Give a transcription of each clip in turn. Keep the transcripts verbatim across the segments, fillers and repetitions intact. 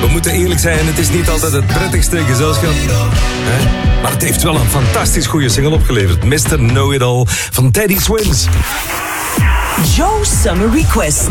We moeten eerlijk zijn, het is niet altijd het prettigste gezelschap. Hè? Maar het heeft wel een fantastisch goede single opgeleverd. mister Know-It-All van Teddy Swims. Joe Summer Request.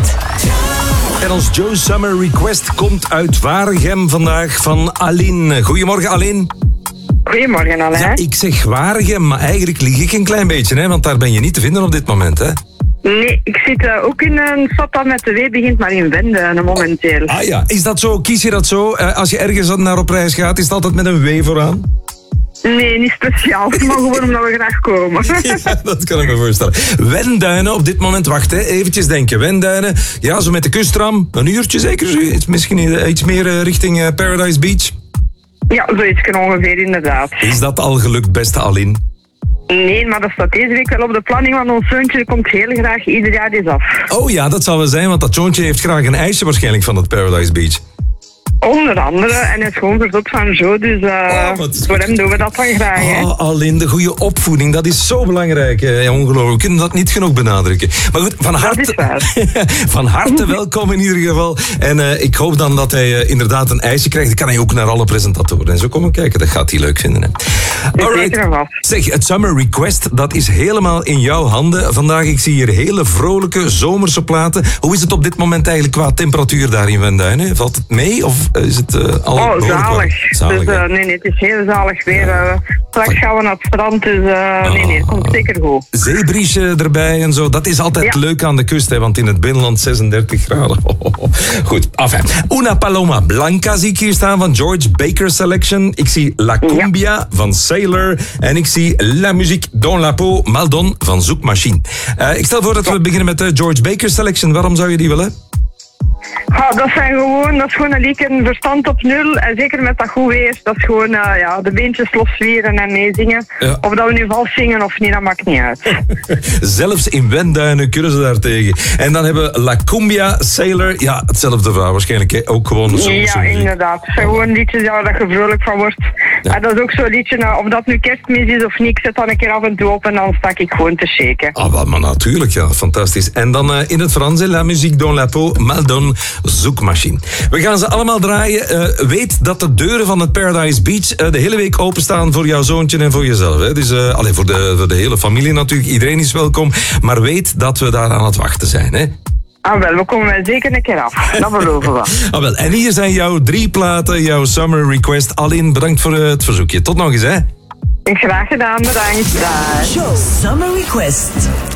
En ons Joe Summer Request komt uit Waregem vandaag van Aline. Goedemorgen, Aline. Goedemorgen, Alain. Ja, ik zeg Waregem, maar eigenlijk lieg ik een klein beetje, hè, want daar ben je niet te vinden op dit moment, hè? Nee, ik zit uh, ook in een stad dat met de W begint, maar in Wende momenteel. Ah ja, is dat zo? Kies je dat zo? Uh, als je ergens naar op reis gaat, is het altijd met een W vooraan? Nee, niet speciaal, maar gewoon omdat we graag komen. Ja, dat kan ik me voorstellen. Wenduinen, op dit moment, wacht, hè, eventjes denken. Wenduinen, ja, zo met de kusttram, een uurtje zeker? Misschien iets meer uh, richting uh, Paradise Beach? Ja, zoiets ongeveer, inderdaad. Is dat al gelukt, beste Aline? Nee, maar dat staat deze week wel op de planning, want ons zoontje komt heel graag ieder jaar eens af. Oh ja, dat zal wel zijn, want dat zoontje heeft graag een ijsje waarschijnlijk van het Paradise Beach. Onder andere, en hij is gewoon verzot van Joe, dus uh, oh, voor hem doen we dat dan graag. Hè? Oh, Aline, de goede opvoeding, dat is zo belangrijk. Ja, ongelooflijk, we kunnen dat niet genoeg benadrukken. Maar goed, van harte, van harte welkom in ieder geval. En uh, ik hoop dan dat hij uh, inderdaad een ijsje krijgt. Dan kan hij ook naar alle presentatoren en zo komen kijken. Dat gaat hij leuk vinden. Hè. Alright. Zeg, het Summer Request, dat is helemaal in jouw handen. Vandaag, ik zie hier hele vrolijke zomerse platen. Hoe is het op dit moment eigenlijk qua temperatuur daar in Wenduinen? Valt het mee of is het uh, al Oh, zalig. zalig dus, uh, nee, nee, het is heel zalig weer. Uh, straks gaan we naar het strand, dus uh, oh. nee, nee, het komt zeker goed. Zeebriesje erbij en zo, dat is altijd ja. leuk aan de kust, hè, want in het binnenland zesendertig graden. Oh, oh, oh. Goed, enfin. Una Paloma Blanca zie ik hier staan van George Baker Selection. Ik zie La Cumbia ja. van Sailor. En ik zie La Musique dans la peau Maldon van Zoekmachine. Uh, ik stel voor dat we beginnen met de George Baker Selection. Waarom zou je die willen? Ja, dat, zijn gewoon, dat is gewoon een liedje, een verstand op nul. En zeker met dat goed weer, dat is gewoon uh, ja, de beentjes loswieren en meezingen. Ja. Of dat we nu vals zingen of niet, dat maakt niet uit. Zelfs in Wenduinen kunnen ze daar tegen. En dan hebben we La Cumbia, Sailor. Ja, hetzelfde verhaal waarschijnlijk. Hè? Ook gewoon een zomerse Ja, muziek. inderdaad. Het zijn gewoon liedjes ja, dat je vrolijk van wordt. Ja. En dat is ook zo'n liedje, nou, of dat nu kerstmis is of niet, ik zet dan een keer af en toe op en dan sta ik gewoon te shaken. Ah, maar natuurlijk, ja, fantastisch. En dan uh, in het Frans, La Musique dans la peau Maldon Zoekmachine. We gaan ze allemaal draaien. Uh, weet dat de deuren van het Paradise Beach uh, de hele week openstaan voor jouw zoontje en voor jezelf. Hè. Dus uh, allee, voor, de, voor de hele familie natuurlijk. Iedereen is welkom. Maar weet dat we daar aan het wachten zijn. Hè. Ah wel, we komen wel zeker een keer af. Dat beloven we. Ah, wel. En hier zijn jouw drie platen, jouw Summer Request. Aline, bedankt voor het verzoekje. Tot nog eens, hè. Graag gedaan, bedankt. Joe Summer Request.